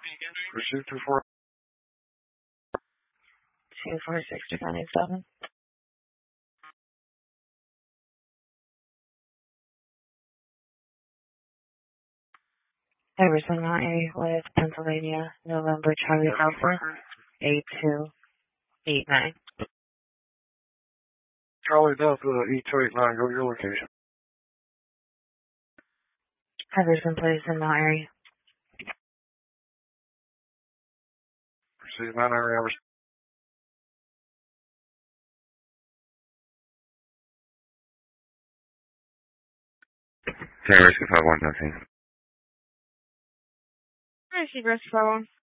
Pursuit 24. 246-297. Everson Mount area with Pennsylvania, November Charlie Alpha 8289. Charlie Delta 8289, go to your location. Everson Place in Mount area. Pursuit 9 area. Rescue 51, nothing. Rescue 51.